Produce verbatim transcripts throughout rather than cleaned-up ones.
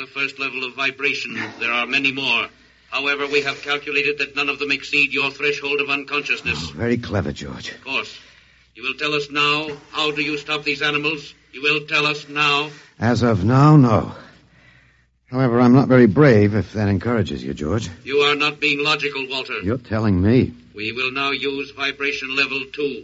the first level of vibration. There are many more. However, we have calculated that none of them exceed your threshold of unconsciousness. Oh, very clever, George. Of course. You will tell us now, how do you stop these animals? You will tell us now? As of now, no. However, I'm not very brave, if that encourages you, George. You are not being logical, Walter. You're telling me. We will now use vibration level two.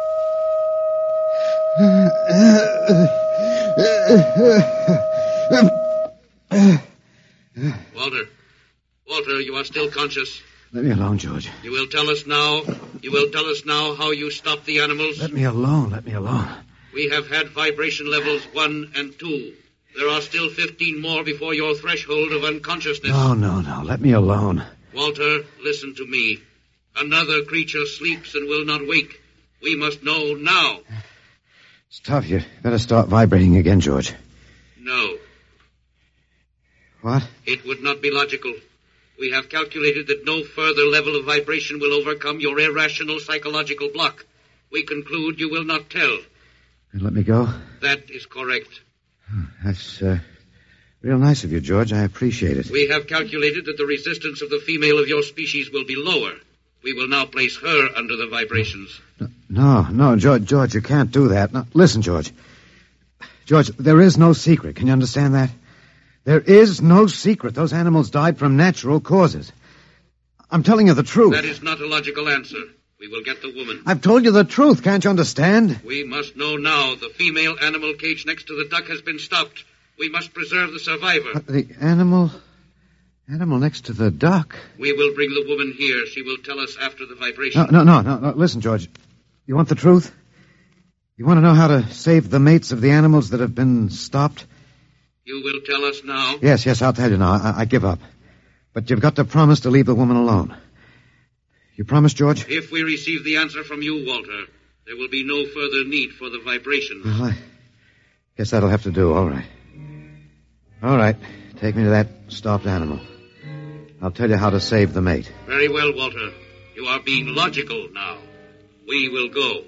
Walter. Walter, you are still conscious. Let me alone, George. You will tell us now. You will tell us now how you stop the animals. Let me alone. Let me alone. We have had vibration levels one and two. There are still fifteen more before your threshold of unconsciousness. No, no, no. Let me alone. Walter, listen to me. Another creature sleeps and will not wake. We must know now. It's tough. You better start vibrating again, George. No. What? It would not be logical. We have calculated that no further level of vibration will overcome your irrational psychological block. We conclude you will not tell. And let me go? That is correct. Oh, that's uh, real nice of you, George. I appreciate it. We have calculated that the resistance of the female of your species will be lower. We will now place her under the vibrations. No, no, George, George, you can't do that. No, listen, George. George, there is no secret. Can you understand that? There is no secret. Those animals died from natural causes. I'm telling you the truth. That is not a logical answer. We will get the woman. I've told you the truth. Can't you understand? We must know now. The female animal cage next to the duck has been stopped. We must preserve the survivor. Uh, the animal... Animal next to the duck? We will bring the woman here. She will tell us after the vibration. No, no, no, no, no. Listen, George. You want the truth? You want to know how to save the mates of the animals that have been stopped? You will tell us now? Yes, yes, I'll tell you now. I, I give up. But you've got to promise to leave the woman alone. You promise, George? If we receive the answer from you, Walter, there will be no further need for the vibrations. Well, I guess that'll have to do. All right. All right. Take me to that stopped animal. I'll tell you how to save the mate. Very well, Walter. You are being logical now. We will go.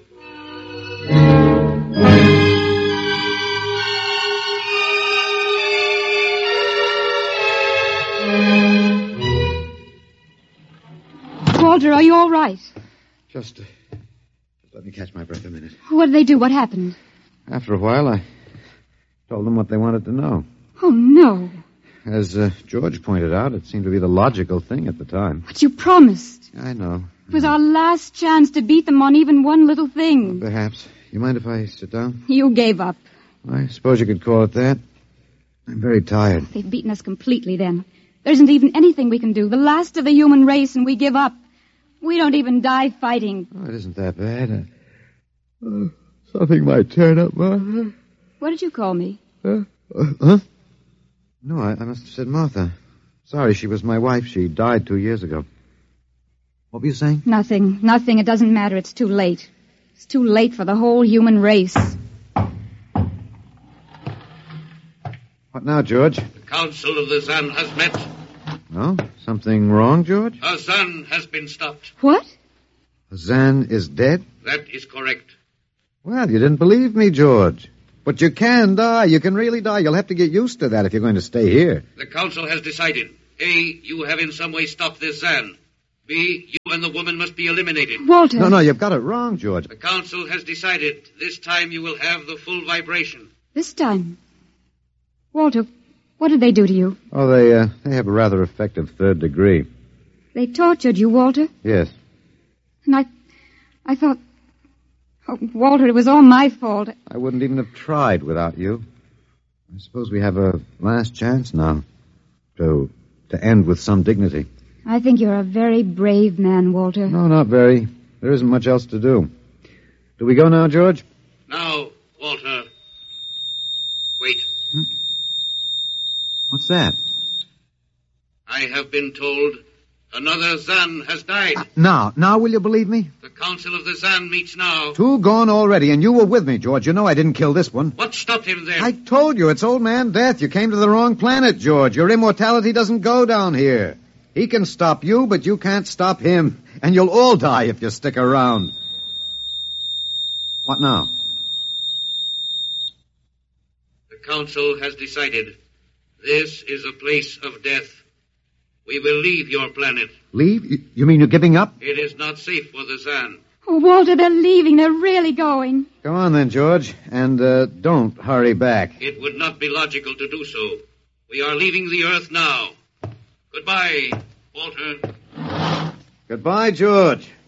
Walter, are you all right? Just, uh, just let me catch my breath a minute. What did they do? What happened? After a while, I told them what they wanted to know. Oh, no. As uh, George pointed out, it seemed to be the logical thing at the time. But you promised. I know. It was our last chance to beat them on even one little thing. Well, perhaps. You mind if I sit down? You gave up. I suppose you could call it that. I'm very tired. They've beaten us completely then. There isn't even anything we can do. The last of the human race, and we give up. We don't even die fighting. Oh, it isn't that bad. Uh, uh, something might turn up, Martha. What did you call me? Uh, uh, huh? No, I, I must have said Martha. Sorry, she was my wife. She died two years ago. What were you saying? Nothing. Nothing. It doesn't matter. It's too late. It's too late for the whole human race. What now, George? The Council of the Zan has met. No? Something wrong, George? A Zan has been stopped. What? Zan is dead? That is correct. Well, you didn't believe me, George. But you can die. You can really die. You'll have to get used to that if you're going to stay here. The Council has decided. A, you have in some way stopped this Zan. B, you and the woman must be eliminated. Walter. No, no, you've got it wrong, George. The Council has decided. This time you will have the full vibration. This time. Walter, what did they do to you? Oh, they, uh, they have a rather effective third degree. They tortured you, Walter? Yes. And I... I thought... Oh, Walter, it was all my fault. I wouldn't even have tried without you. I suppose we have a last chance now to to end with some dignity. I think you're a very brave man, Walter. No, not very. There isn't much else to do. Do we go now, George? Now, Walter. Wait. Hmm? What's that? I have been told another Zan has died. Uh, now, now will you believe me? The Council of the Zan meets now. Two gone already, and you were with me, George. You know I didn't kill this one. What stopped him then? I told you, it's Old Man Death. You came to the wrong planet, George. Your immortality doesn't go down here. He can stop you, but you can't stop him. And you'll all die if you stick around. What now? The Council has decided. This is a place of death. We will leave your planet. Leave? You- You mean you're giving up? It is not safe for the Zan. Oh, Walter, they're leaving. They're really going. Go on then, George, and uh, don't hurry back. It would not be logical to do so. We are leaving the Earth now. Goodbye, Walter. Goodbye, George.